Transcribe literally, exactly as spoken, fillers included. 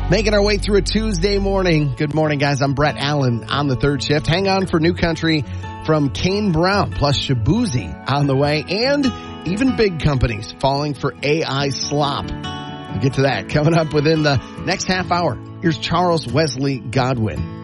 Making our way through a Tuesday morning. Good morning, guys. I'm Brett Allen on the third shift. Hang on for New Country from Kane Brown, plus Shabuzi on the way, and even big companies falling for A I slop. We'll get to that coming up within the next half hour. Here's Charles Wesley Godwin.